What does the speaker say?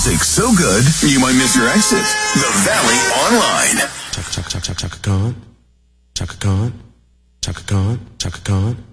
Music so good, you might miss your exit. The Valley Online. Chaka Khan. Chaka Khan. Chaka Khan. Chaka Khan.